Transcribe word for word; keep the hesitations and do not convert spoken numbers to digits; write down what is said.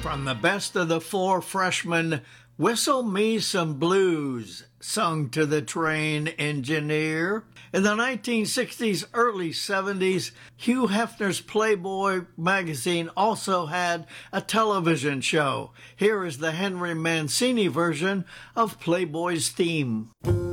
from the best of the four freshmen, Whistle Me Some Blues, sung to the train engineer. In the nineteen sixties, early seventies, Hugh Hefner's Playboy magazine also had a television show. Here is the Henry Mancini version of Playboy's theme.